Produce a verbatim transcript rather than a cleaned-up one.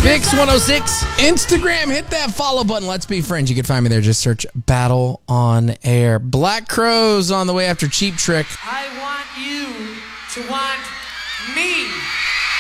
Fix one oh six. Instagram, hit that follow button. Let's be friends. You can find me there. Just search Battle on Air. Black Crowes on the way after Cheap Trick. I want you to want me.